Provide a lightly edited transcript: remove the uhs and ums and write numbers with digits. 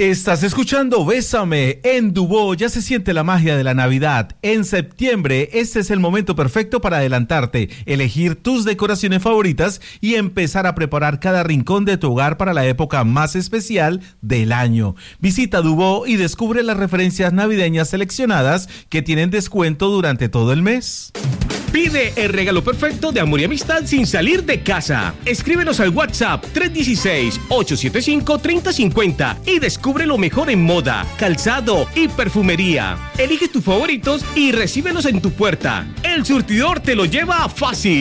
Estás escuchando Bésame en Dubó. Ya se siente la magia de la Navidad. En septiembre, este es el momento perfecto para adelantarte, elegir tus decoraciones favoritas y empezar a preparar cada rincón de tu hogar para la época más especial del año. Visita Dubó y descubre las referencias navideñas seleccionadas que tienen descuento durante todo el mes. Pide el regalo perfecto de amor y amistad sin salir de casa. Escríbenos al WhatsApp 316-875-3050 y descubre lo mejor en moda, calzado y perfumería. Elige tus favoritos y recíbelos en tu puerta. El surtidor te lo lleva fácil.